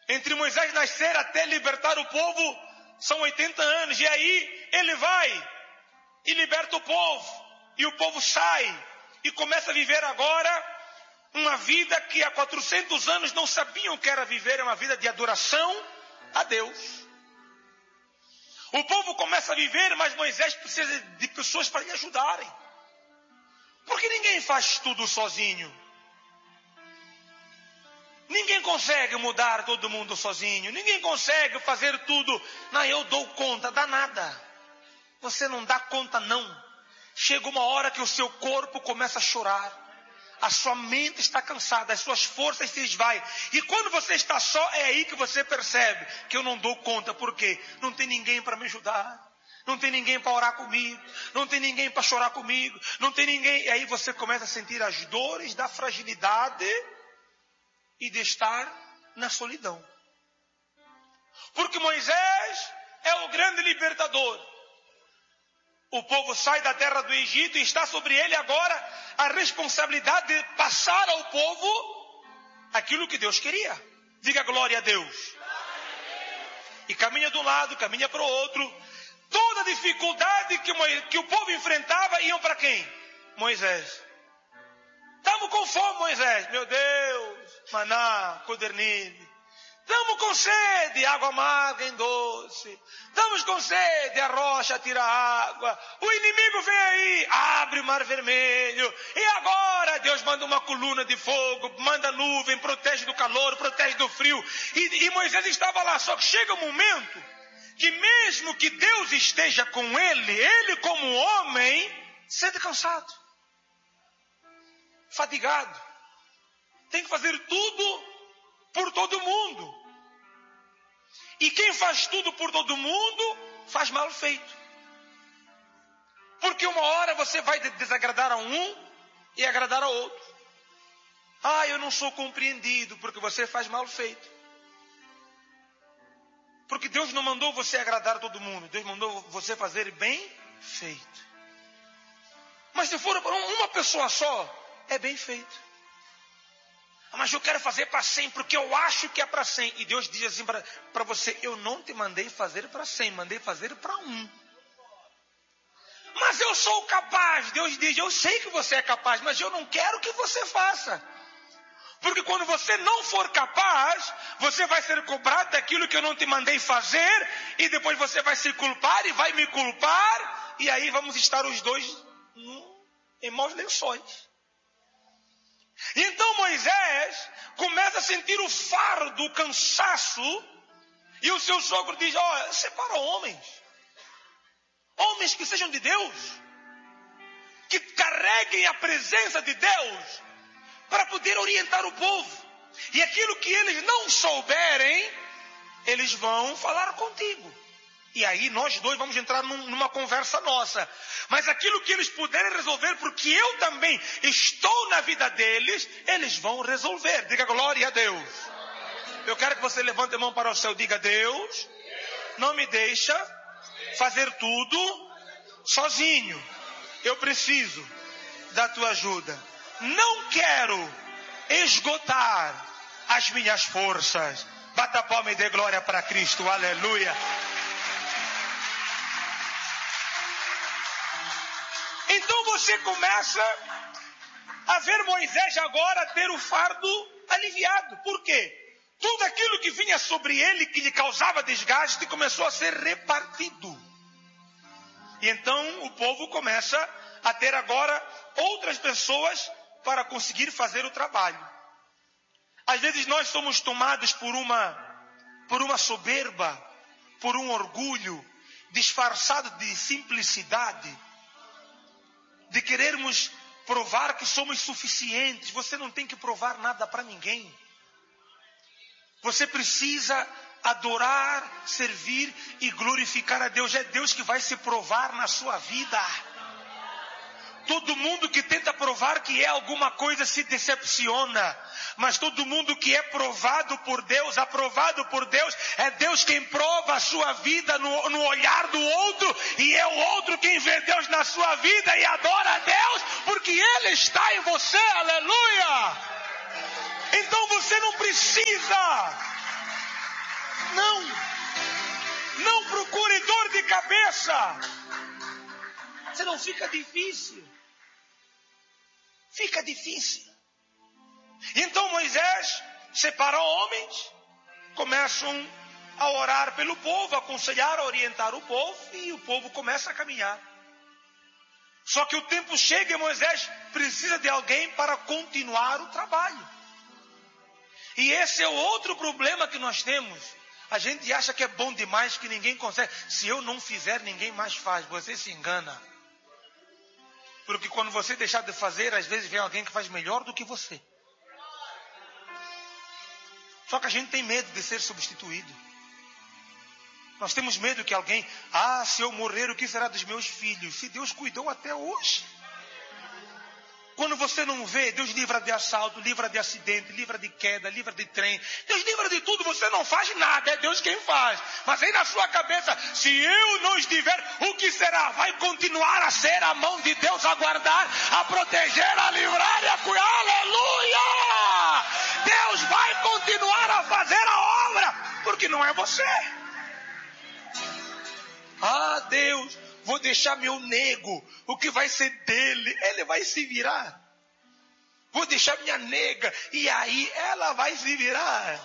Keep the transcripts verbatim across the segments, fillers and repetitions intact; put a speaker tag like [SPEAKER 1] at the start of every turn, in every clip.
[SPEAKER 1] Entre Moisés nascer até libertar o povo, são oitenta anos. E aí ele vai e liberta o povo. E o povo sai e começa a viver agora uma vida que há quatrocentos anos não sabiam que era viver. É uma vida de adoração a Deus. O povo começa a viver, mas Moisés precisa de pessoas para lhe ajudarem. Porque ninguém faz tudo sozinho. Ninguém consegue mudar todo mundo sozinho. Ninguém consegue fazer tudo. Não, eu dou conta, dá nada. Você não dá conta não. Chega uma hora que o seu corpo começa a chorar. A sua mente está cansada, as suas forças se esvaem. E quando você está só, é aí que você percebe que eu não dou conta. Por quê? Não tem ninguém para me ajudar. Não tem ninguém para orar comigo. Não tem ninguém para chorar comigo. Não tem ninguém. E aí você começa a sentir as dores da fragilidade e de estar na solidão. Porque Moisés é o grande libertador. O povo sai da terra do Egito e está sobre ele agora a responsabilidade de passar ao povo aquilo que Deus queria. Diga glória a Deus. E caminha de um lado, caminha para o outro. Toda dificuldade que, que o povo enfrentava, iam para quem? Moisés. Estamos com fome, Moisés. Meu Deus, maná, codernilho. Estamos com sede, água amarga em doce. Estamos com sede, a rocha tira água. O inimigo vem aí, abre o mar vermelho. E agora Deus manda uma coluna de fogo, manda nuvem, protege do calor, protege do frio. E, e Moisés estava lá, só que chega um momento que mesmo que Deus esteja com ele, ele como homem, sente cansado, fadigado. Tem que fazer tudo por todo mundo. E quem faz tudo por todo mundo, faz mal feito. Porque uma hora você vai desagradar a um e agradar a outro. Ah, eu não sou compreendido, porque você faz mal feito. Porque Deus não mandou você agradar a todo mundo. Deus mandou você fazer bem feito. Mas se for para uma pessoa só, é bem feito. Mas eu quero fazer para cem, porque eu acho que é para cem. E Deus diz assim para você: eu não te mandei fazer para cem, mandei fazer para um. Mas eu sou capaz. Deus diz: eu sei que você é capaz, mas eu não quero que você faça. Porque quando você não for capaz, você vai ser cobrado daquilo que eu não te mandei fazer. E depois você vai se culpar e vai me culpar. E aí vamos estar os dois em maus lençóis. Então Moisés começa a sentir o fardo, o cansaço. E o seu sogro diz: ó, separa homens. Homens que sejam de Deus. Que carreguem a presença de Deus. Para poder orientar o povo. E aquilo que eles não souberem, eles vão falar contigo. E aí nós dois vamos entrar num, numa conversa nossa. Mas aquilo que eles puderem resolver, porque eu também estou na vida deles, eles vão resolver. Diga glória a Deus. Eu quero que você levante a mão para o céu. Diga: Deus, não me deixa fazer tudo sozinho. Eu preciso da tua ajuda. Não quero esgotar as minhas forças. Bata a palma e dê glória para Cristo. Aleluia. Então você começa a ver Moisés agora ter o fardo aliviado. Por quê? Tudo aquilo que vinha sobre ele, que lhe causava desgaste, começou a ser repartido. E então o povo começa a ter agora outras pessoas para conseguir fazer o trabalho. Às vezes nós somos tomados por uma, por uma soberba, por um orgulho, disfarçado de simplicidade, de querermos provar que somos suficientes. Você não tem que provar nada para ninguém. Você precisa adorar, servir e glorificar a Deus. É Deus que vai se provar na sua vida. Todo mundo que tenta provar que é alguma coisa se decepciona. Mas todo mundo que é provado por Deus, aprovado por Deus, é Deus quem prova a sua vida no, no olhar do outro. E é o outro quem vê Deus na sua vida e adora a Deus, porque Ele está em você. Aleluia! Então você não precisa Não. Não procure dor de cabeça. Senão fica difícil. Fica difícil. Então Moisés separa homens, começam a orar pelo povo, a aconselhar, a orientar o povo, e o povo começa a caminhar. Só que o tempo chega e Moisés precisa de alguém para continuar o trabalho. E esse é o outro problema que nós temos. A gente acha que é bom demais, que ninguém consegue. Se eu não fizer, ninguém mais faz. Você se engana. Porque quando você deixar de fazer, às vezes vem alguém que faz melhor do que você. Só que a gente tem medo de ser substituído. Nós temos medo que alguém, ah, se eu morrer, o que será dos meus filhos? Se Deus cuidou até hoje. Quando você não vê, Deus livra de assalto, livra de acidente, livra de queda, livra de trem. Deus livra de tudo, você não faz nada, é Deus quem faz. Mas aí na sua cabeça, se eu não estiver, o que será? Vai continuar a ser a mão de Deus a guardar, a proteger, a livrar e a cuidar. Aleluia! Deus vai continuar a fazer a obra, porque não é você. Ah, Deus, vou deixar meu nego, o que vai ser dele? Ele vai se virar. Vou deixar minha nega, e aí ela vai se virar.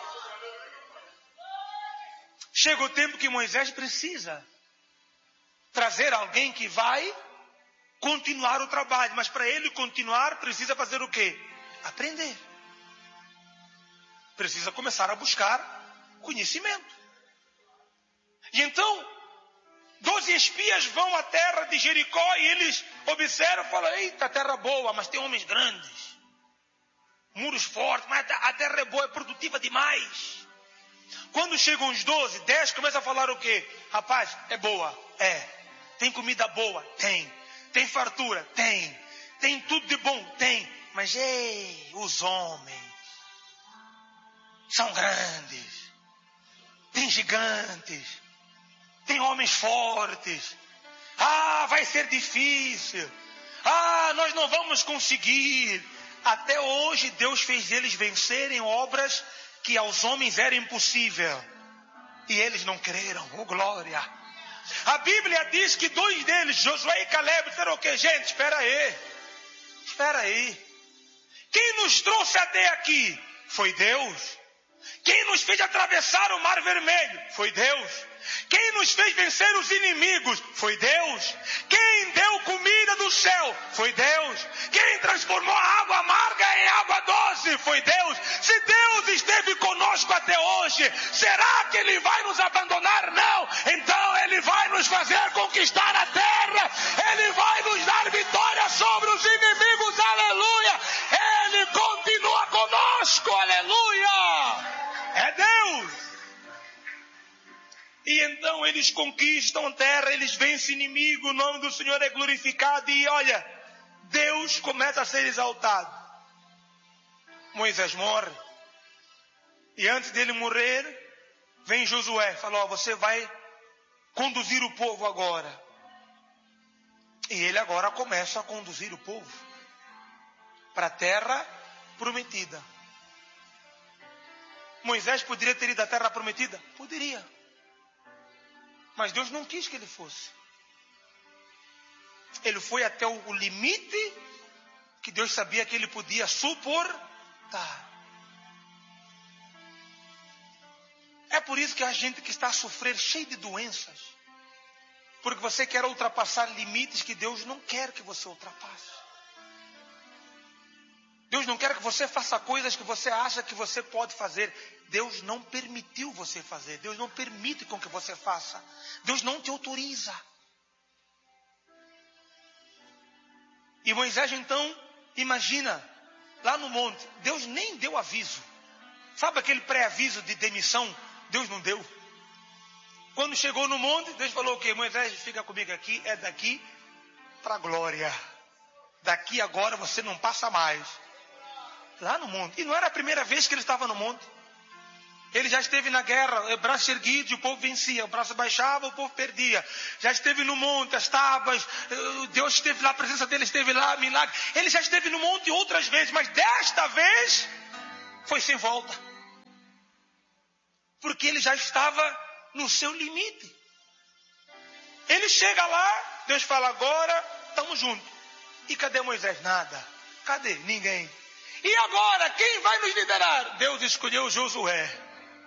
[SPEAKER 1] Chega o tempo que Moisés precisa trazer alguém que vai continuar o trabalho. Mas para ele continuar, precisa fazer o quê? Aprender. Precisa começar a buscar conhecimento. E então, doze espias vão à terra de Jericó e eles observam e falam, eita, terra boa, mas tem homens grandes. Muros fortes, mas a terra é boa, é produtiva demais. Quando chegam os doze, dez começam a falar o quê? Rapaz, é boa, é. Tem comida boa? Tem. Tem fartura? Tem. Tem tudo de bom? Tem. Mas, ei, os homens são grandes. Tem gigantes. Tem homens fortes. Ah, vai ser difícil. Ah, nós não vamos conseguir. Até hoje Deus fez eles vencerem obras que aos homens era impossível. E eles não creram. Oh, glória. A Bíblia diz que dois deles, Josué e Caleb, disseram o quê? Gente, espera aí. Espera aí. Quem nos trouxe até aqui? Foi Deus. Quem nos fez atravessar o Mar Vermelho? Foi Deus. Quem nos fez vencer os inimigos? Foi Deus. Quem deu comida do céu? Foi Deus. Quem transformou a água amarga em água doce? Foi Deus. Se Deus esteve conosco até hoje, será que Ele vai nos abandonar? Não. Então Ele vai nos fazer conquistar a terra. Ele vai nos dar vitória sobre os inimigos. Aleluia. Ele continua conosco. Aleluia. É Deus. E então eles conquistam a terra, eles vencem o inimigo, o nome do Senhor é glorificado e olha, Deus começa a ser exaltado. Moisés morre. E antes dele morrer, vem Josué, fala, ó, você vai conduzir o povo agora. E ele agora começa a conduzir o povo para a terra prometida. Moisés poderia ter ido à terra prometida? Poderia. Mas Deus não quis que ele fosse. Ele foi até o limite que Deus sabia que ele podia suportar. É por isso que a gente que está a sofrer cheio de doenças, porque você quer ultrapassar limites que Deus não quer que você ultrapasse. Deus não quer que você faça coisas que você acha que você pode fazer. Deus não permitiu você fazer. Deus não permite com que você faça. Deus não te autoriza. E Moisés então, imagina, lá no monte, Deus nem deu aviso. Sabe aquele pré-aviso de demissão? Deus não deu. Quando chegou no monte, Deus falou o quê? Moisés, fica comigo aqui, é daqui para a glória. Daqui agora você não passa mais. Lá no monte. E não era a primeira vez que ele estava no monte. Ele já esteve na guerra, braço erguido e o povo vencia. O braço baixava, o povo perdia. Já esteve no monte, as tábuas. Deus esteve lá, a presença dele esteve lá, milagre. Ele já esteve no monte outras vezes, mas desta vez foi sem volta. porque ele já estava no seu limite. Ele chega lá, Deus fala, agora estamos juntos. E cadê Moisés? Nada. Cadê? Ninguém. E agora, quem vai nos liderar? Deus escolheu Josué.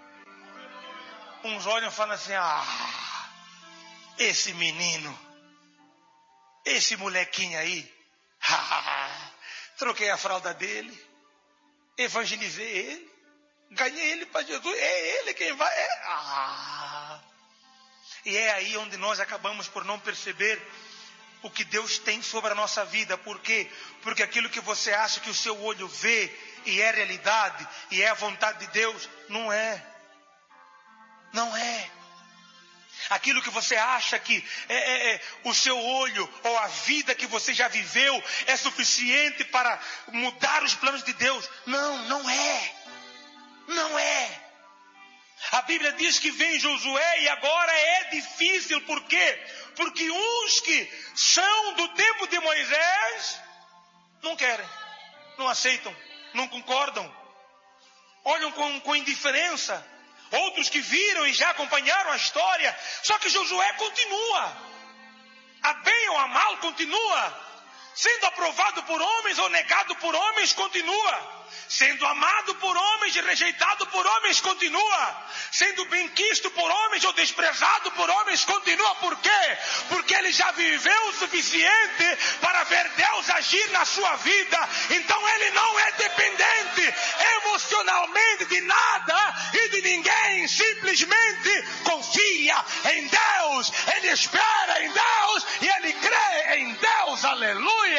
[SPEAKER 1] Uns olham e falam assim, ah, esse menino, esse molequinho aí, ah, troquei a fralda dele, evangelizei ele, ganhei ele para Jesus, é ele quem vai. É, ah. E é aí onde nós acabamos por não perceber o que Deus tem sobre a nossa vida. Por quê? Porque aquilo que você acha que o seu olho vê e é realidade, e é a vontade de Deus, não é. Não é. Aquilo que você acha que é, é, é, o seu olho ou a vida que você já viveu é suficiente para mudar os planos de Deus. Não, não é. Não é. A Bíblia diz que vem Josué e agora é difícil. Por quê? Porque uns que são do tempo de Moisés não querem, não aceitam, não concordam, olham com, com indiferença. Outros que viram e já acompanharam a história. Só que Josué continua. A bem ou a mal continua. Sendo aprovado por homens ou negado por homens, continua. Sendo amado por homens e rejeitado por homens, continua. Sendo benquisto por homens ou desprezado por homens, continua. Por quê? Porque ele já viveu o suficiente para ver Deus agir na sua vida. Então ele não é dependente emocionalmente de nada e de ninguém. Simplesmente confia em Deus. Ele espera em Deus e ele crê em Deus. Aleluia!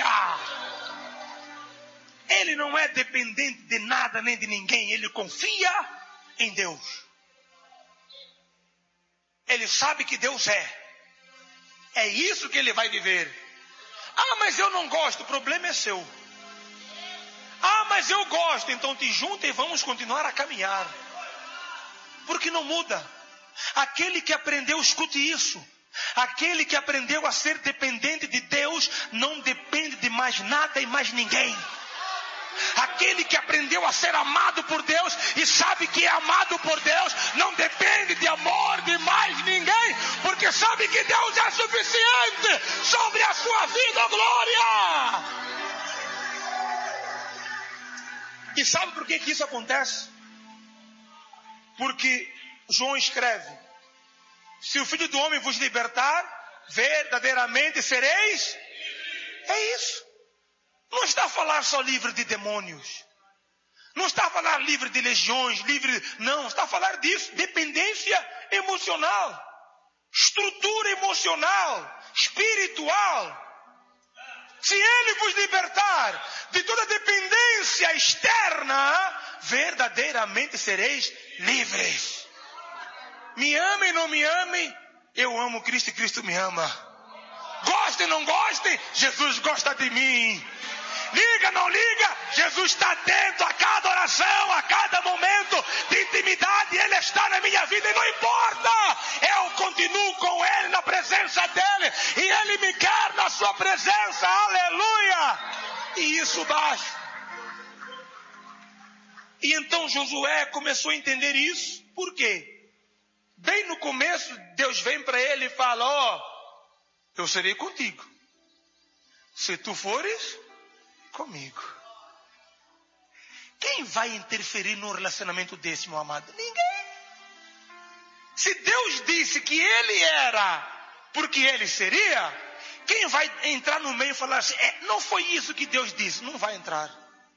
[SPEAKER 1] Ele não é dependente de nada nem de ninguém. Ele confia em Deus. Ele sabe que Deus é. É isso que ele vai viver. Ah, mas eu não gosto. O problema é seu. Ah, mas eu gosto. Então te junta e vamos continuar a caminhar. Porque não muda. Aquele que aprendeu, escute isso. Aquele que aprendeu a ser dependente de Deus não depende de mais nada e mais ninguém. Aquele que aprendeu a ser amado por Deus e sabe que é amado por Deus não depende de amor de mais ninguém, porque sabe que Deus é suficiente sobre a sua vida. Glória! E sabe por que que isso acontece? Porque João escreve: se o Filho do Homem vos libertar, verdadeiramente sereis. É isso. Não está a falar só livre de demônios. Não está a falar livre de legiões, livre... Não, está a falar disso. Dependência emocional. Estrutura emocional. Espiritual. Se Ele vos libertar de toda dependência externa, verdadeiramente sereis livres. Me amem, não me amem, eu amo Cristo e Cristo me ama. Gostem, não gostem, Jesus gosta de mim. Liga, não liga, Jesus está atento a cada oração, a cada momento de intimidade. Ele está na minha vida e não importa. Eu continuo com Ele, na presença dEle. E Ele me quer na sua presença. Aleluia. E isso basta. E então Josué começou a entender isso. Por quê? Bem no começo, Deus vem para ele e fala: ó, oh, eu serei contigo. Se tu fores comigo. Quem vai interferir num relacionamento desse, meu amado? Ninguém. Se Deus disse que Ele era porque Ele seria, quem vai entrar no meio e falar assim, é, não foi isso que Deus disse? Não vai entrar.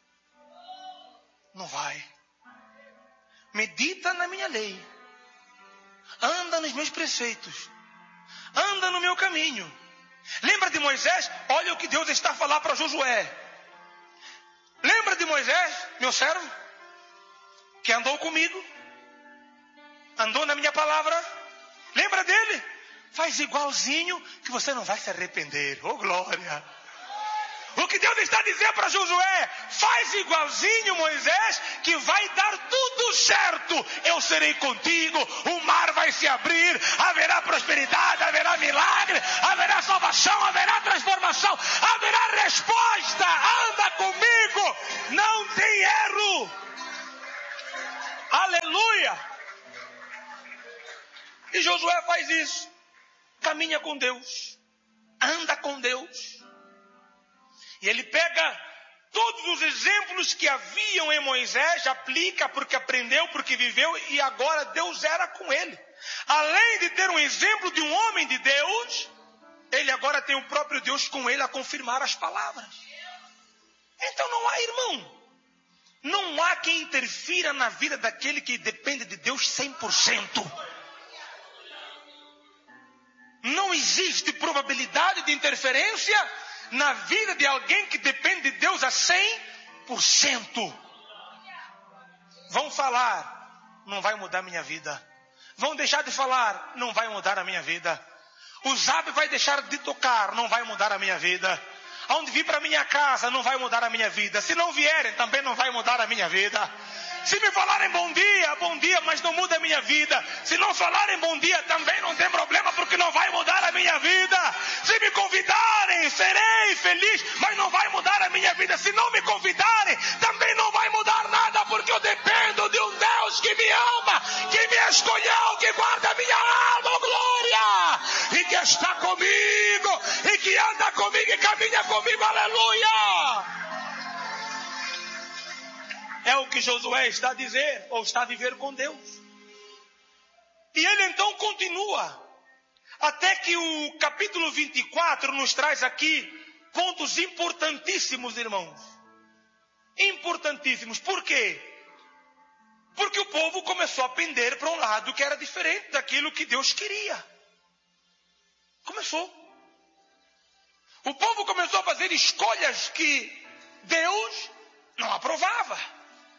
[SPEAKER 1] Não vai. Medita na minha lei. Anda nos meus preceitos. Anda no meu caminho. Lembra de Moisés? Olha o que Deus está a falar para Josué. Lembra de Moisés, meu servo? Que andou comigo. Andou na minha palavra. Lembra dele? Faz igualzinho que você não vai se arrepender. Oh, glória! O que Deus está dizendo para Josué: faz igualzinho, Moisés, que vai dar tudo certo. Eu serei contigo, o mar vai se abrir, haverá prosperidade, haverá milagre, haverá salvação, haverá transformação, haverá resposta. Anda comigo, não tem erro. Aleluia. E Josué faz isso. Caminha com Deus. Anda com Deus. E ele pega todos os exemplos que haviam em Moisés, aplica porque aprendeu, porque viveu, e agora Deus era com ele. Além de ter um exemplo de um homem de Deus, ele agora tem o próprio Deus com ele a confirmar as palavras. Então não há, irmão, não há quem interfira na vida daquele que depende de Deus cem por cento. Não existe probabilidade de interferência na vida de alguém que depende de Deus a cem por cento. Vão falar, não vai mudar a minha vida. Vão deixar de falar, não vai mudar a minha vida. O zap vai deixar de tocar, não vai mudar a minha vida. Aonde vir para minha casa, não vai mudar a minha vida. Se não vierem, também não vai mudar a minha vida. Se me falarem bom dia, bom dia, mas não muda a minha vida. Se não falarem bom dia, também não tem problema, porque não vai mudar a minha vida. Se me convidarem, serei feliz, mas não vai mudar a minha vida. Se não me convidarem, também não vai mudar nada, porque eu dependo de um Deus que me ama, que me escolheu, que guarda a minha alma, oh glória, e que está comigo, e que anda comigo e caminha comigo, aleluia. É o que Josué está a dizer, ou está a viver com Deus. E ele então continua, até que o capítulo vinte e quatro nos traz aqui pontos importantíssimos, irmãos. Importantíssimos. Por quê? Porque o povo começou a pender para um lado que era diferente daquilo que Deus queria. Começou. O povo começou a fazer escolhas que Deus não aprovava.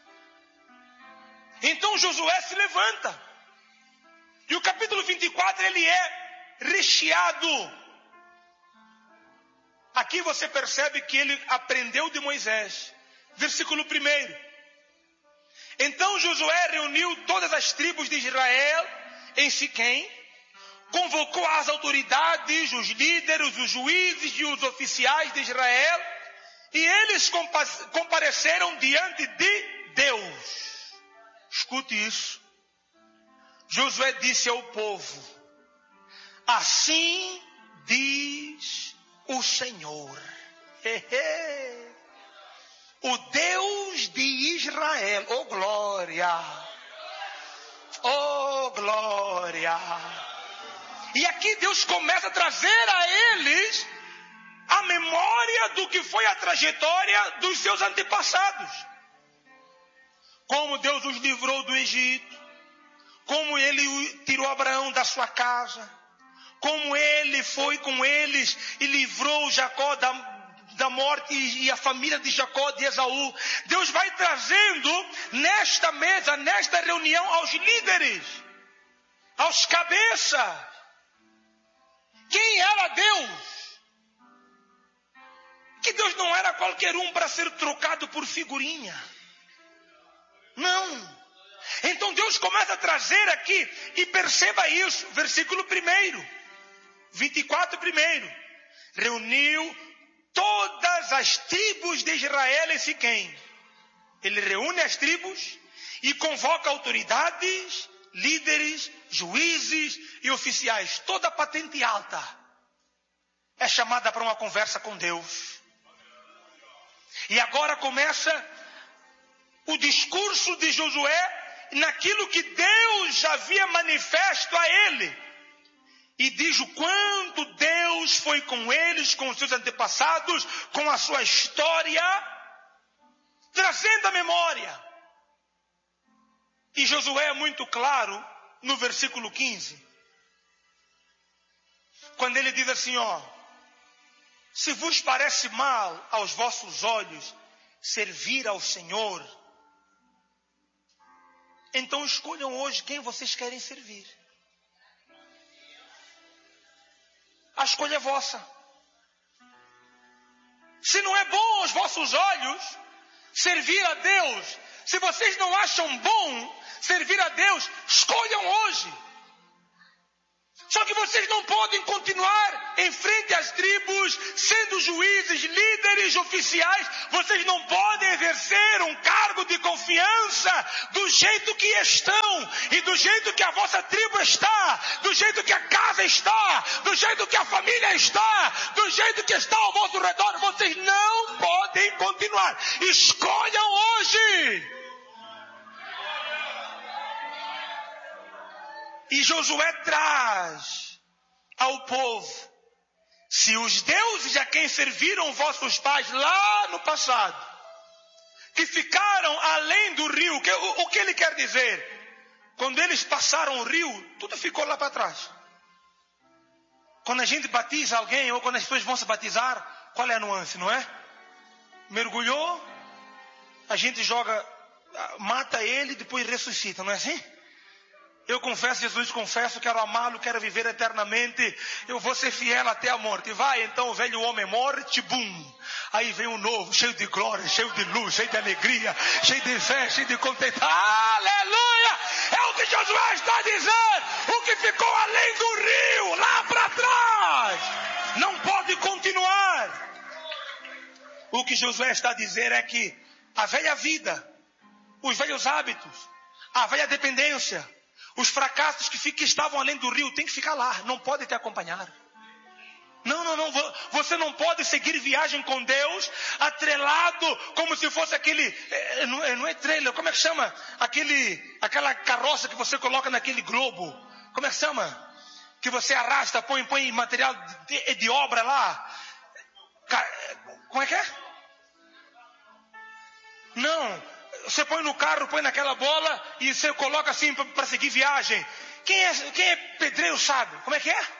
[SPEAKER 1] Então Josué se levanta. E o capítulo vinte e quatro ele é recheado. Aqui você percebe que ele aprendeu de Moisés. Versículo primeiro. Então Josué reuniu todas as tribos de Israel em Siquém, convocou as autoridades, os líderes, os juízes e os oficiais de Israel, e eles compa- compareceram diante de Deus. Escute isso. Josué disse ao povo: assim diz o Senhor, o Deus de Israel, oh glória, oh glória. E aqui Deus começa a trazer a eles a memória do que foi a trajetória dos seus antepassados. Como Deus os livrou do Egito, como Ele tirou Abraão da sua casa, como Ele foi com eles e livrou Jacó da, da morte e a família de Jacó, de Esaú. Deus vai trazendo nesta mesa, nesta reunião, aos líderes, aos cabeças, quem era Deus. Que Deus não era qualquer um para ser trocado por figurinha. Não. Então Deus começa a trazer aqui, e perceba isso, versículo primeiro, vinte e quatro primeiro. Reuniu todas as tribos de Israel em Siquém. Ele reúne as tribos e convoca autoridades, líderes, juízes e oficiais. Toda a patente alta é chamada para uma conversa com Deus. E agora começa o discurso de Josué naquilo que Deus já havia manifesto a ele. E diz o quanto Deus foi com eles, com os seus antepassados, com a sua história, trazendo a memória. E Josué é muito claro no versículo quinze. Quando ele diz assim, ó: se vos parece mal aos vossos olhos servir ao Senhor, então escolham hoje quem vocês querem servir. A escolha é vossa. Se não é bom aos vossos olhos servir a Deus, se vocês não acham bom servir a Deus, escolham hoje. Só que vocês não podem continuar em frente às tribos, sendo juízes, líderes, oficiais. Vocês não podem exercer um cargo de confiança do jeito que estão e do do jeito que a vossa tribo está, do jeito que a casa está, do jeito que a família está, do jeito que está ao vosso redor, vocês não podem continuar. Escolham hoje. E Josué traz ao povo: se os deuses a quem serviram vossos pais lá no passado, que ficaram além do rio, que, o, o que ele quer dizer? Quando eles passaram o rio, tudo ficou lá para trás. Quando a gente batiza alguém, ou quando as pessoas vão se batizar, qual é a nuance, não é? Mergulhou, a gente joga, mata ele, depois ressuscita, não é assim? Eu confesso, Jesus, confesso, quero amá-lo, quero viver eternamente, eu vou ser fiel até a morte. Vai, então o velho homem morre, bum. Aí vem o novo, cheio de glória, cheio de luz, cheio de alegria, cheio de fé, cheio de contentão. Aleluia! É o que Josué está dizendo. O que ficou além do rio, lá para trás, não pode continuar. O que Josué está a dizer é que a velha vida, os velhos hábitos, a velha dependência, os fracassos que, que estavam além do rio tem que ficar lá, não pode te acompanhar. Não, não, não, você não pode seguir viagem com Deus atrelado como se fosse aquele, não é, não é trailer, como é que chama? Aquele, aquela carroça que você coloca naquele globo, como é que chama? Que você arrasta, põe, põe material de, de obra lá. Como é que é? Não. Você põe no carro, põe naquela bola e você coloca assim para seguir viagem. Quem é, quem é pedreiro sabe? Como é que é?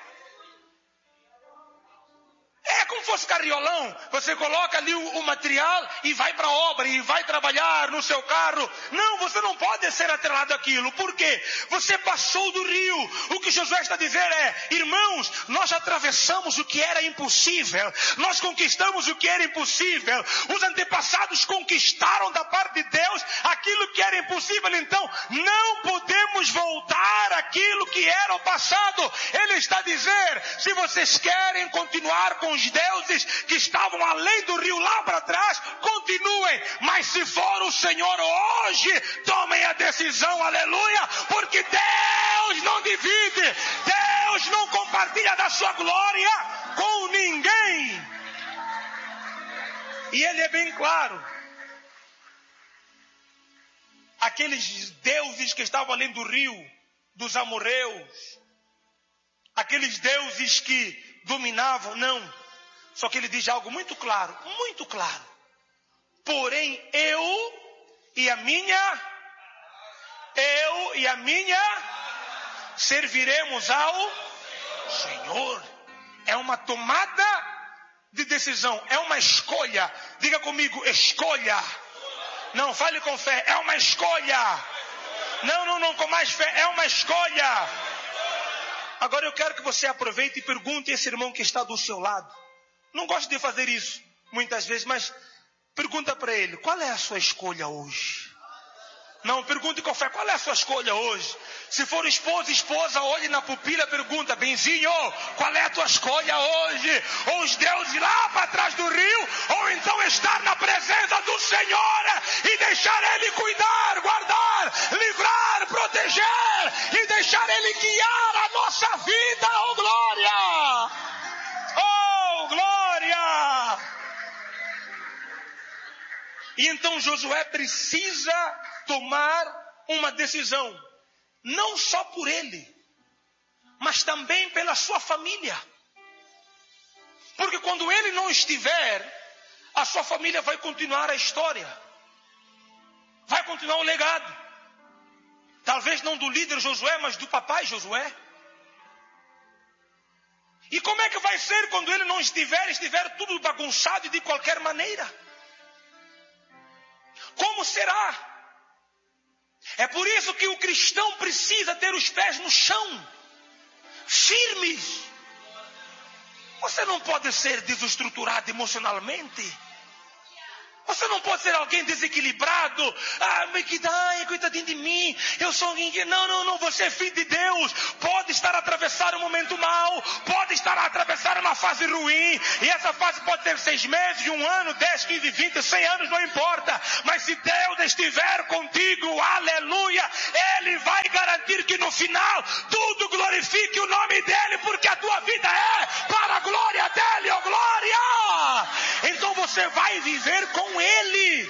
[SPEAKER 1] É como se fosse carriolão. Você coloca ali o, o material e vai para a obra e vai trabalhar no seu carro. Não, você não pode ser atrelado àquilo. Por quê? Você passou do rio. O que Josué está a dizer é: irmãos, nós atravessamos o que era impossível. Nós conquistamos o que era impossível. Os antepassados conquistaram da parte de Deus aquilo que era impossível. Então, não podemos voltar àquilo que era o passado. Ele está a dizer: se vocês querem continuar com os deuses que estavam além do rio lá para trás, continuem, mas se for o Senhor hoje, tomem a decisão, aleluia, porque Deus não divide, Deus não compartilha da sua glória com ninguém. E ele é bem claro: aqueles deuses que estavam além do rio, dos amorreus, aqueles deuses que dominavam, não. Só que ele diz algo muito claro, muito claro. Porém, eu e a minha, eu e a minha, serviremos ao Senhor. É uma tomada de decisão, é uma escolha. Diga comigo, escolha. Não, fale com fé, é uma escolha. Não, não, não, com mais fé, é uma escolha. Agora eu quero que você aproveite e pergunte a esse irmão que está do seu lado. Não gosto de fazer isso muitas vezes, mas pergunta para ele: qual é a sua escolha hoje? Não, pergunte com fé: qual é a sua escolha hoje? Se for esposa, esposa, olhe na pupila, pergunta: benzinho, qual é a tua escolha hoje? Ou os deuses lá para trás do rio, ou então estar na presença do Senhor e deixar Ele cuidar, guardar, livrar, proteger e deixar Ele guiar a nossa vida. Oh glória! Oh glória! E então Josué precisa tomar uma decisão. Não só por ele, mas também pela sua família. Porque quando ele não estiver, a sua família vai continuar a história. Vai continuar o legado. Talvez não do líder Josué, mas do papai Josué. E como é que vai ser quando ele não estiver, estiver tudo bagunçado e de qualquer maneira? Como será? É por isso que o cristão precisa ter os pés no chão, firmes. Você não pode ser desestruturado emocionalmente. Você não pode ser alguém desequilibrado. Ah, mas que ai, coitadinho de mim. Eu sou alguém que... Não, não, não. Você é filho de Deus. Pode estar a atravessar um momento mau. Pode estar a atravessar uma fase ruim. E essa fase pode ter seis meses, um ano, dez, quinze, vinte, cem anos, não importa. Mas se Deus estiver contigo, aleluia, Ele vai garantir que no final tudo glorifique o nome dEle, porque a tua vida é para a glória dEle, ó glória! Então você vai viver com Ele.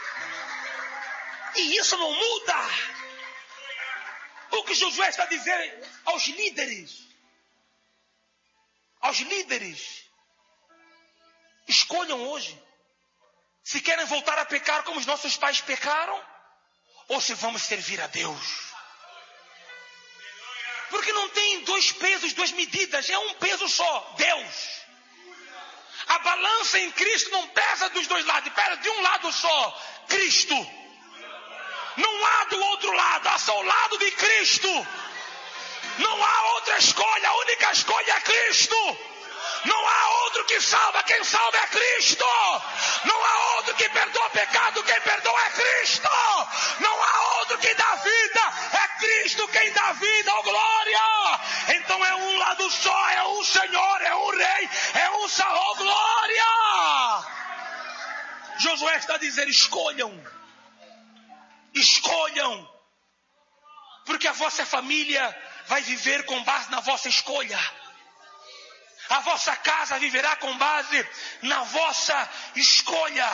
[SPEAKER 1] E isso não muda. O que Josué está dizendo aos líderes, aos líderes, escolham hoje se querem voltar a pecar como os nossos pais pecaram, ou se vamos servir a Deus. Porque não tem dois pesos, duas medidas, é um peso só, Deus. A balança em Cristo não pesa dos dois lados, pesa de um lado só, Cristo. Não há do outro lado, há só o lado de Cristo. Não há outra escolha, a única escolha é Cristo. Não há outro que salva, quem salva é Cristo. Não há outro que perdoa pecado, quem perdoa é Cristo. Não há outro que dá vida, é Cristo quem dá vida, oh glória. Então é um lado só, é um Senhor, é um Rei, é um Salvador, glória. Josué está a dizer, escolham, escolham, porque a vossa família vai viver com base na vossa escolha. A vossa casa viverá com base na vossa escolha.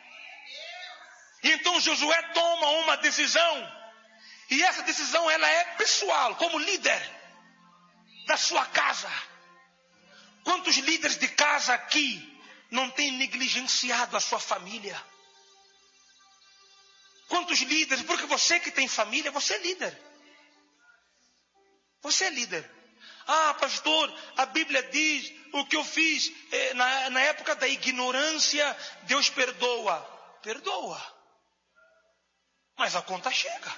[SPEAKER 1] Então Josué toma uma decisão. E essa decisão ela é pessoal, como líder da sua casa. Quantos líderes de casa aqui não têm negligenciado a sua família? Quantos líderes, porque você que tem família, você é líder. Você é líder. Ah, pastor, a Bíblia diz, o que eu fiz eh, na, na época da ignorância, Deus perdoa. Perdoa. Mas a conta chega.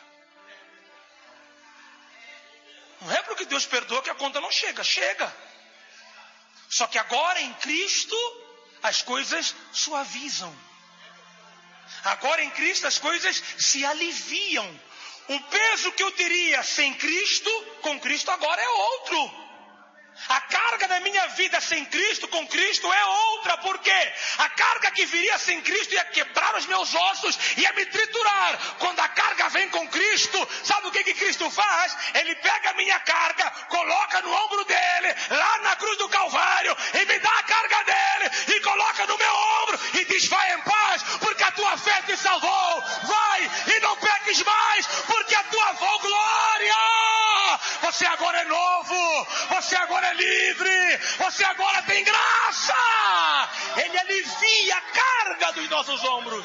[SPEAKER 1] Não é porque Deus perdoa que a conta não chega. Chega. Só que agora em Cristo, as coisas suavizam. Agora em Cristo as coisas se aliviam. Um peso que eu teria sem Cristo, com Cristo agora é outro. A carga da minha vida sem Cristo, com Cristo é outra. Por quê? A carga que viria sem Cristo ia quebrar os meus ossos, ia me triturar. Quando a carga vem com Cristo, sabe o que, que Cristo faz? Ele pega a minha carga, coloca no ombro dele, lá na cruz do Calvário, e me dá a carga dele, e coloca no meu ombro, e diz, vai em paz, porque a tua fé te salvou. Vai, e não peques mais, porque a tua avó, glória! Você agora é novo, você agora é livre, você agora tem graça. Ele alivia a carga dos nossos ombros.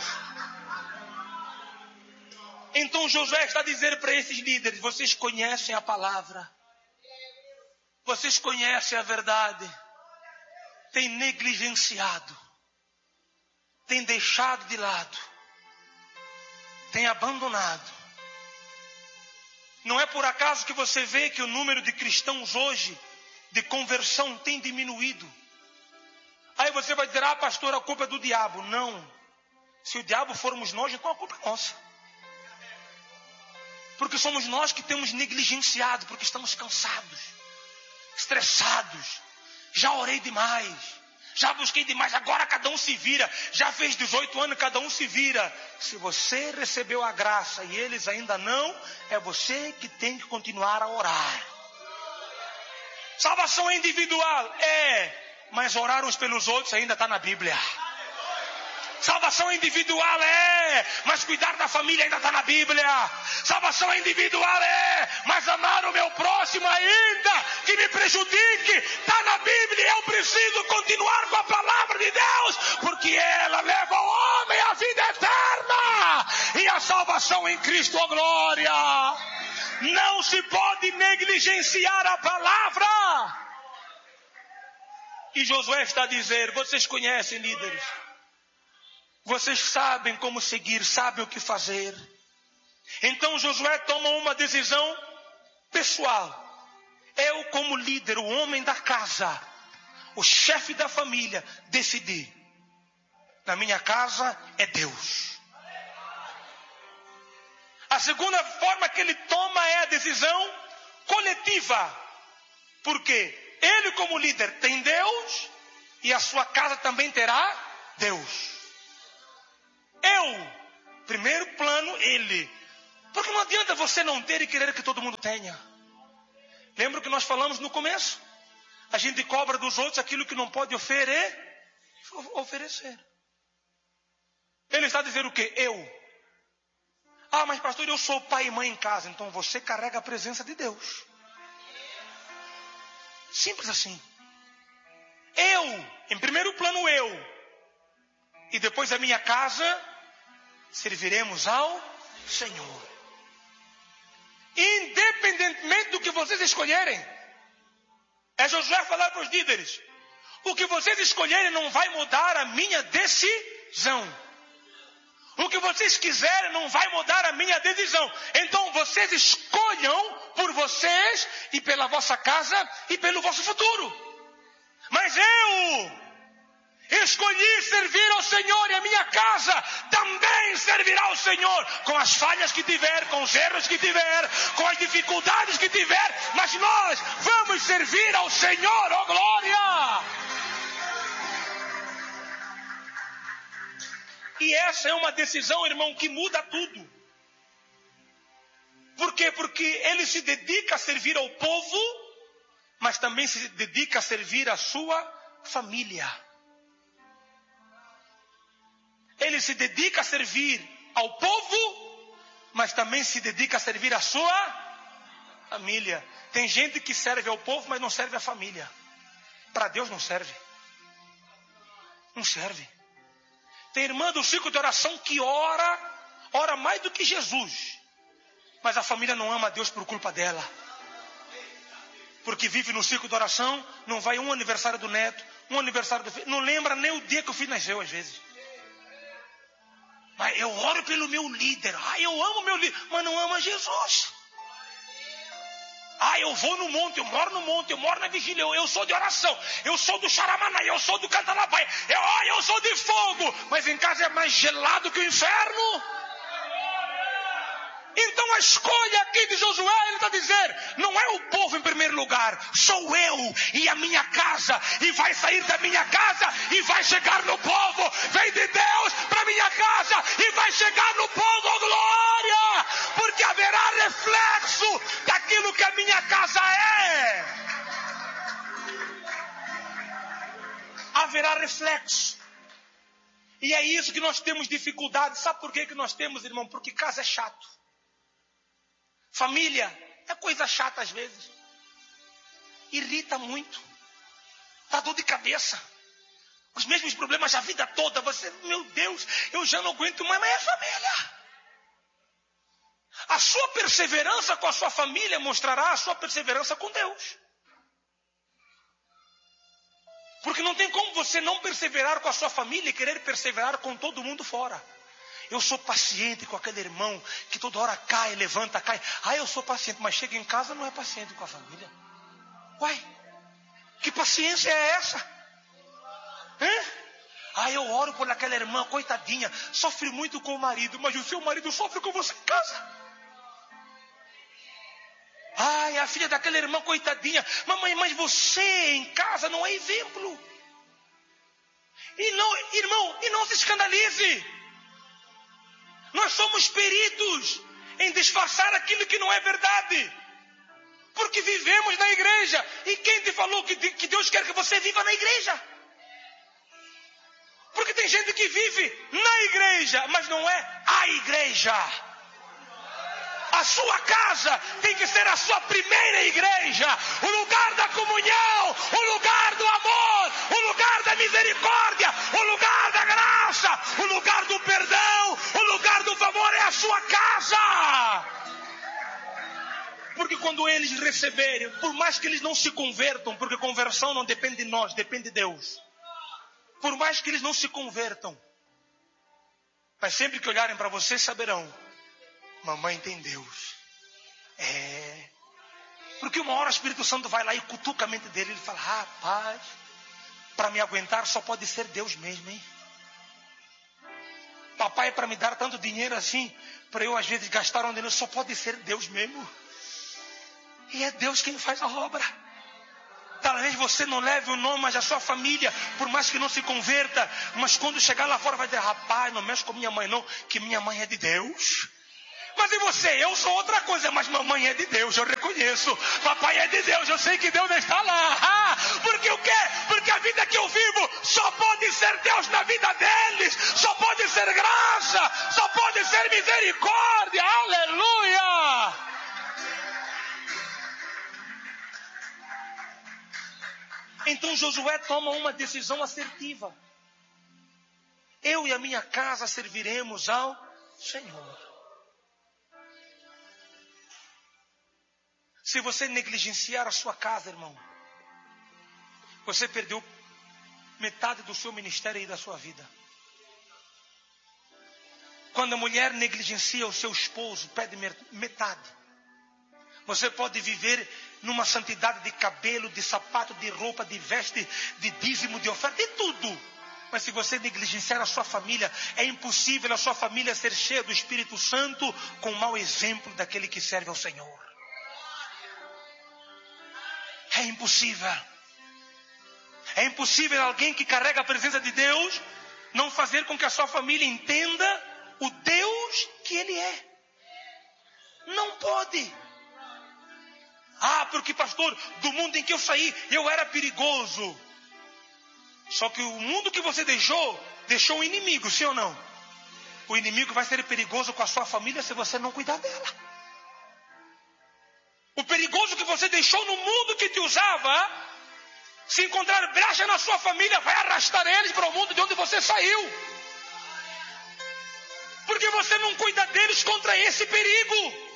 [SPEAKER 1] Então Josué está a dizer para esses líderes, vocês conhecem a palavra, vocês conhecem a verdade, têm negligenciado, têm deixado de lado, têm abandonado. Não é por acaso que você vê que o número de cristãos hoje, de conversão, tem diminuído. Aí você vai dizer, ah pastor, a culpa é do diabo. Não. Se o diabo formos nós, então a culpa é nossa. Porque somos nós que temos negligenciado, porque estamos cansados, estressados. Já orei demais. Já busquei demais, agora cada um se vira. Já fez dezoito anos, cada um se vira. Se você recebeu a graça e eles ainda não, é você que tem que continuar a orar. Salvação é individual? É, mas orar uns pelos outros ainda está na Bíblia. Salvação individual é, mas cuidar da família ainda está na Bíblia. Salvação individual é, mas amar o meu próximo ainda que me prejudique, está na Bíblia. Eu preciso continuar com a palavra de Deus, porque ela leva ao homem a vida eterna e a salvação em Cristo, ó glória. Não se pode negligenciar a palavra. E Josué está a dizer, vocês conhecem, líderes, vocês sabem como seguir, sabem o que fazer. Então Josué toma uma decisão pessoal. Eu, como líder, o homem da casa, o chefe da família, decidi. na minha casa é Deus. A segunda forma que ele toma é a decisão coletiva. Porque ele como líder tem Deus e a sua casa também terá Deus. Eu, primeiro plano, ele. Porque não adianta você não ter e querer que todo mundo tenha. Lembra o que nós falamos no começo? A gente cobra dos outros aquilo que não pode oferecer. oferecer. Ele está dizendo o quê? Eu. Ah, mas pastor, eu sou pai e mãe em casa. Então você carrega a presença de Deus. Simples assim. Eu, em primeiro plano eu. E depois a minha casa, serviremos ao Senhor. Independentemente do que vocês escolherem. É Josué falar para os líderes. O que vocês escolherem não vai mudar a minha decisão. O que vocês quiserem não vai mudar a minha decisão. Então vocês escolham por vocês e pela vossa casa e pelo vosso futuro. Mas eu escolhi servir ao Senhor e a minha casa também servirá ao Senhor. Com as falhas que tiver, com os erros que tiver, com as dificuldades que tiver. Mas nós vamos servir ao Senhor, ó glória! E essa é uma decisão, irmão, que muda tudo. Por quê? Porque ele se dedica a servir ao povo, mas também se dedica a servir a sua família. Ele se dedica a servir ao povo, mas também se dedica a servir a sua família. Tem gente que serve ao povo, mas não serve à família. Para Deus não serve. Não serve. Tem irmã do ciclo de oração que ora, ora mais do que Jesus. Mas a família não ama a Deus por culpa dela. Porque vive no ciclo de oração, não vai um aniversário do neto, um aniversário do filho, não lembra nem o dia que o filho nasceu às vezes. Mas eu oro pelo meu líder. Ah, eu amo meu líder, mas não ama Jesus. Ah, eu vou no monte, eu moro no monte, eu moro na vigília, eu, eu sou de oração, eu sou do Xaramaná, eu sou do Cantalabai, eu, ah, eu sou de fogo, mas em casa é mais gelado que o inferno. Então a escolha aqui de Josué, ele está dizendo, não é o povo em primeiro lugar, sou eu e a minha casa, e vai sair da minha casa e vai chegar no povo, vem de Deus para minha casa e vai chegar no povo, oh glória, porque haverá reflexo daquilo que a minha casa é. Haverá reflexo. E é isso que nós temos dificuldade. Sabe por que que nós temos, irmão? Porque casa é chato. Família é coisa chata às vezes. Irrita muito. Dá dor de cabeça. Os mesmos problemas a vida toda. Você, meu Deus, eu já não aguento mais, mas é família. A sua perseverança com a sua família mostrará a sua perseverança com Deus. Porque não tem como você não perseverar com a sua família e querer perseverar com todo mundo fora. Eu sou paciente com aquele irmão que toda hora cai, levanta, cai. Ah, eu sou paciente, mas chega em casa não é paciente com a família. Uai, que paciência é essa? Hã? Ah, eu oro por aquela irmã, coitadinha, sofre muito com o marido, mas o seu marido sofre com você em casa. Ai, a filha daquela irmã, coitadinha, mamãe, mas você em casa não é exemplo. E não, irmão, e não se escandalize. Nós somos peritos em disfarçar aquilo que não é verdade. Porque vivemos na igreja. E quem te falou que, que Deus quer que você viva na igreja? Porque tem gente que vive na igreja, mas não é a igreja. A sua casa tem que ser a sua primeira igreja. O lugar da comunhão, o lugar do amor, o lugar da misericórdia, o lugar da graça, o lugar do perdão, o lugar do favor é a sua casa. Porque quando eles receberem, por mais que eles não se convertam, porque conversão não depende de nós, depende de Deus. Por mais que eles não se convertam, mas sempre que olharem para você saberão, mamãe tem Deus. É. Porque uma hora o Espírito Santo vai lá e cutuca a mente dele. Ele fala, rapaz, para me aguentar só pode ser Deus mesmo, hein? papai, para me dar tanto dinheiro assim, para eu às vezes gastar onde não, só pode ser Deus mesmo. E é Deus quem faz a obra. Talvez você não leve o nome, mas a sua família, por mais que não se converta, mas quando chegar lá fora vai dizer, rapaz, não mexe com minha mãe não, que minha mãe é de Deus. Mas e você? Eu sou outra coisa, mas mamãe é de Deus, eu reconheço. Papai é de Deus, eu sei que Deus está lá. Ah, porque o quê? Porque a vida que eu vivo só pode ser Deus na vida deles. Só pode ser graça, só pode ser misericórdia. Aleluia! Então Josué toma uma decisão assertiva. Eu e a minha casa serviremos ao Senhor. Se você negligenciar a sua casa, irmão, você perdeu metade do seu ministério e da sua vida. Quando a mulher negligencia o seu esposo, perde metade. Você pode viver numa santidade de cabelo, de sapato, de roupa, de veste, de dízimo, de oferta, de tudo. Mas se você negligenciar a sua família, é impossível a sua família ser cheia do Espírito Santo com o mau exemplo daquele que serve ao Senhor. É impossível. É impossível alguém que carrega a presença de Deus não fazer com que a sua família entenda o Deus que Ele é. Não pode. Ah, porque pastor, do mundo em que eu saí, eu era perigoso. Só que o mundo que você deixou, deixou um inimigo, sim ou não? O inimigo vai ser perigoso com a sua família se você não cuidar dela. O perigoso que você deixou no mundo que te usava, se encontrar brecha na sua família, vai arrastar eles para o mundo de onde você saiu. Porque você não cuida deles contra esse perigo.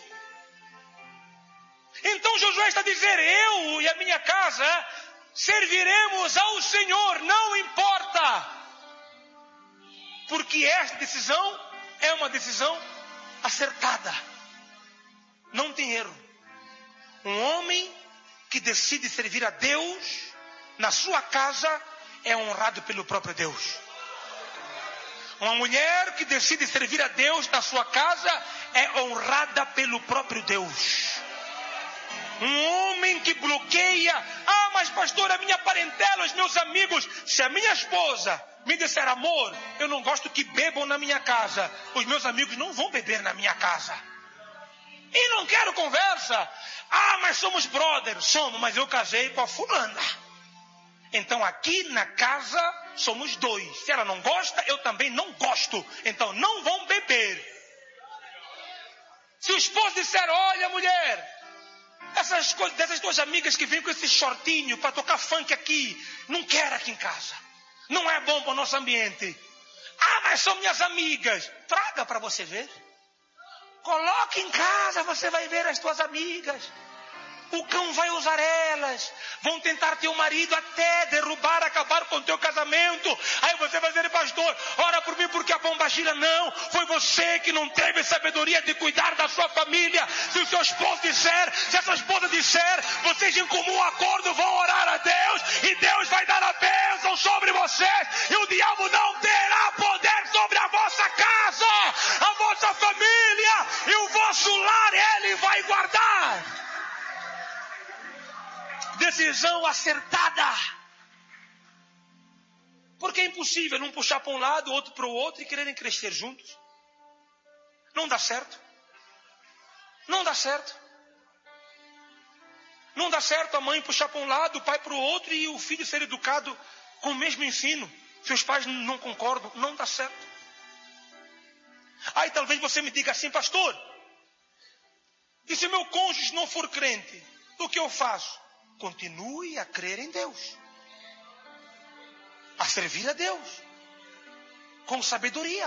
[SPEAKER 1] Então Josué está dizendo, eu e a minha casa serviremos ao Senhor, não importa. Porque esta decisão é uma decisão acertada. Não tem erro. Um homem que decide servir a Deus na sua casa é honrado pelo próprio Deus. Uma mulher que decide servir a Deus na sua casa é honrada pelo próprio Deus. Um homem que bloqueia, ah, mas pastor, a minha parentela, os meus amigos, se a minha esposa me disser, amor, eu não gosto que bebam na minha casa, os meus amigos não vão beber na minha casa. E não quero conversa. Ah, mas somos brothers. Somos, mas eu casei com a fulana. Então aqui na casa somos dois. Se ela não gosta, eu também não gosto. Então não vão beber. Se o esposo disser, olha mulher, essas coisas, dessas tuas amigas que vêm com esse shortinho para tocar funk aqui, não quero aqui em casa. Não é bom para o nosso ambiente. Ah, mas são minhas amigas. Traga para você ver. Coloque em casa, você vai ver as tuas amigas. O cão vai usar elas. Vão tentar teu marido até derrubar, acabar com o teu casamento. Aí você vai dizer, pastor, ora por mim porque a bomba gira. Não, foi você que não teve sabedoria de cuidar da sua família. Se o seu esposo disser, se a sua esposa disser, vocês em comum acordo vão orar a Deus. E Deus vai dar a bênção sobre vocês. E o diabo não terá poder sobre a vossa casa, a vossa família e o vosso lar. Ele vai guardar. Decisão acertada. Porque é impossível um puxar para um lado, outro para o outro e quererem crescer juntos. Não dá certo. Não dá certo. Não dá certo a mãe puxar para um lado, o pai para o outro e o filho ser educado com o mesmo ensino. Se os pais não concordam, não dá certo. Aí talvez você me diga assim, pastor, e se meu cônjuge não for crente, o que eu faço? Continue a crer em Deus, a servir a Deus, com sabedoria.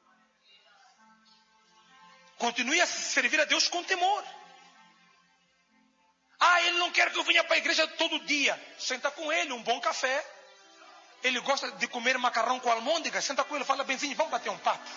[SPEAKER 1] Continue a servir a Deus com temor. Ah, ele não quer que eu venha para a igreja todo dia. Senta com ele, um bom café. Ele gosta de comer macarrão com almôndega. Senta com ele, fala, benzinho, vamos bater um papo.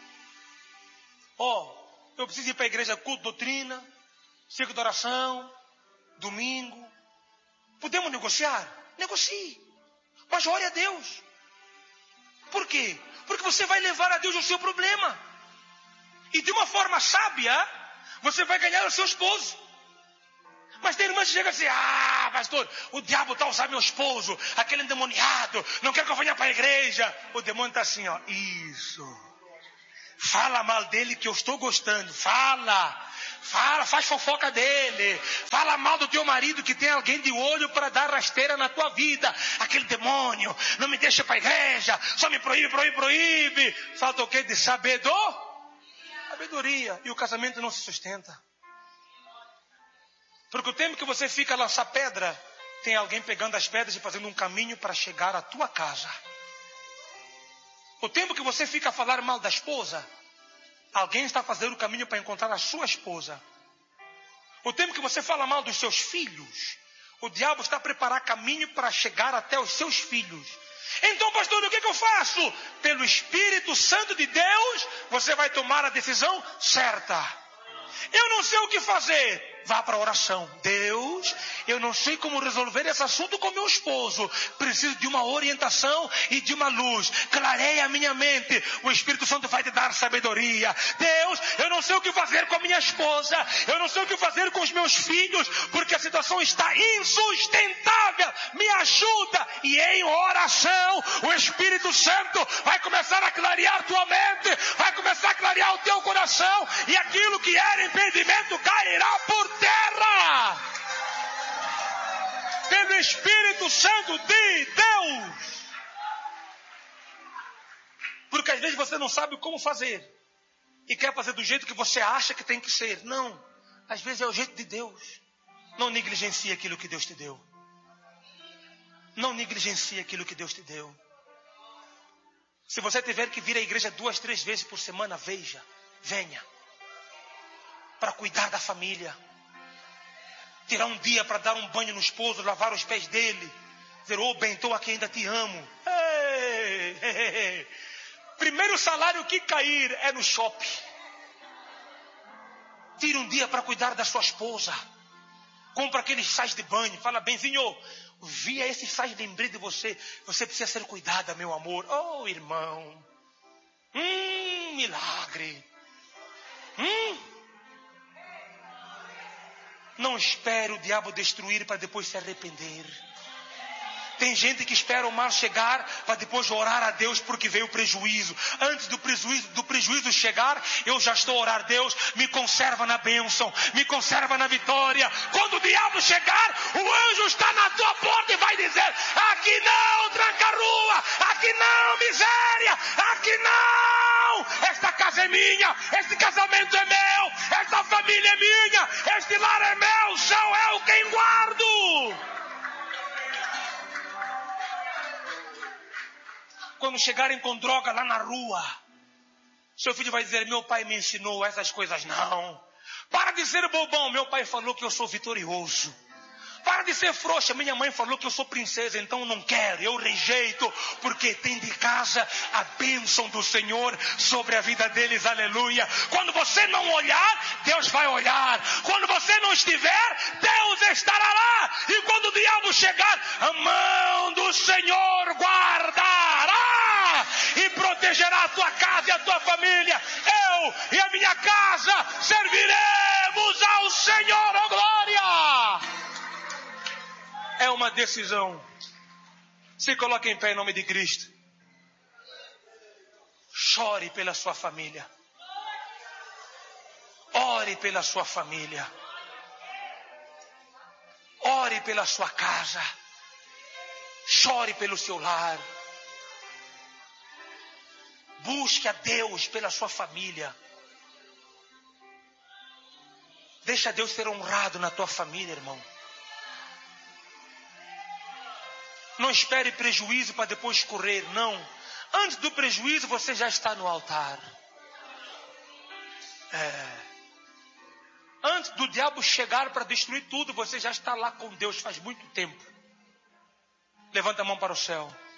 [SPEAKER 1] Ó, oh, eu preciso ir para a igreja, culto, doutrina, ciclo de oração, domingo. Podemos negociar? Negocie. Mas ore a Deus. Por quê? Porque você vai levar a Deus o seu problema. E de uma forma sábia, você vai ganhar o seu esposo. Mas tem irmãs que chegam assim, ah, pastor, o diabo está usando meu esposo, aquele endemoniado, não quer que eu venha para a igreja. O demônio está assim, ó, isso. Fala mal dele que eu estou gostando, fala. Fala, faz fofoca dele. Fala mal do teu marido que tem alguém de olho para dar rasteira na tua vida. Aquele demônio, não me deixa para a igreja, só me proíbe, proíbe, proíbe. Falta o quê? De sabedoria. Sabedoria. E o casamento não se sustenta. Porque o tempo que você fica a lançar pedra, tem alguém pegando as pedras e fazendo um caminho para chegar à tua casa. O tempo que você fica a falar mal da esposa, alguém está fazendo o caminho para encontrar a sua esposa. O tempo que você fala mal dos seus filhos, o diabo está a preparar caminho para chegar até os seus filhos. Então, pastor, o que, que eu faço? Pelo Espírito Santo de Deus, você vai tomar a decisão certa. Eu não sei o que fazer. Vá para a oração. Deus, eu não sei como resolver esse assunto com meu esposo. Preciso de uma orientação e de uma luz. Clareia a minha mente. O Espírito Santo vai te dar sabedoria. Deus, eu não sei o que fazer com a minha esposa. Eu não sei o que fazer com os meus filhos. Porque a situação está insustentável. Me ajuda. E em oração, o Espírito Santo vai começar a clarear tua mente. Vai começar a clarear o teu coração. E aquilo que era impedimento cairá por terra, pelo Espírito Santo de Deus. Porque às vezes você não sabe como fazer e quer fazer do jeito que você acha que tem que ser. Não, às vezes é o jeito de Deus. Não negligencie aquilo que Deus te deu. Não negligencie aquilo que Deus te deu. Se você tiver que vir à igreja duas, três vezes por semana, veja, venha para cuidar da família. Tirar um dia para dar um banho no esposo, lavar os pés dele. Dizer, ô Bento, aqui ainda te amo. Ei, ei, ei. Primeiro salário que cair é no shopping. Tira um dia para cuidar da sua esposa. Compra aqueles sais de banho. Fala, Benzinho, via esses sais, lembrei de você. Você precisa ser cuidada, meu amor. Oh, irmão. Hum, milagre. Hum. Não espere o diabo destruir para depois se arrepender. Tem gente que espera o mal chegar para depois orar a Deus porque veio o prejuízo. Antes do prejuízo, do prejuízo chegar, eu já estou a orar. Deus, me conserva na bênção, me conserva na vitória. Quando o diabo chegar, o anjo está na tua porta e vai dizer, aqui não, tranca-rua, aqui não, miséria, aqui não. Esta casa é minha, este casamento é meu, esta família é minha, este lar é meu, sou eu quem guardo. Quando chegarem com droga lá na rua, seu filho vai dizer, meu pai me ensinou essas coisas. Não. Para de ser bobão, meu pai falou que eu sou vitorioso. Para de ser frouxa, minha mãe falou que eu sou princesa, então não quero, eu rejeito, porque tem de casa a bênção do Senhor sobre a vida deles, aleluia. Quando você não olhar, Deus vai olhar. Quando você não estiver, Deus estará lá. E quando o diabo chegar, a mão do Senhor guardará e protegerá a tua casa e a tua família. Eu e a minha casa serviremos ao Senhor, ó glória. É uma decisão. Se coloque em pé em nome de Cristo. Chore pela sua família. Ore pela sua família. Ore pela sua casa. Chore pelo seu lar. Busque a Deus pela sua família. Deixa Deus ser honrado na tua família, irmão. Não espere prejuízo para depois correr, não. Antes do prejuízo, você já está no altar. É. Antes do diabo chegar para destruir tudo, você já está lá com Deus faz muito tempo. Levanta a mão para o céu.